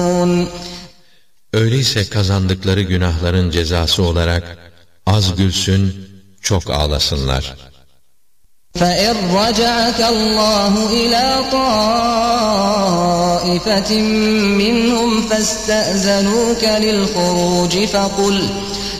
Öyleyse kazandıkları günahların cezası olarak az gülsün, çok ağlasınlar. فَإِنْ رَجَعَكَ اللّٰهُ إِلَى طَائِفَةٍ مِّنْهُمْ فَاسْتَأْذَنُوكَ لِلْخُرُوجِ